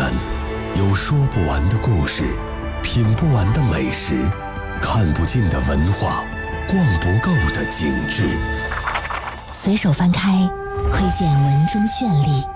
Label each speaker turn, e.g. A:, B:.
A: 南，有说不完的故事，品不完的美食，看不尽的文化，逛不够的景致。
B: 随手翻开，窥见文中绚丽，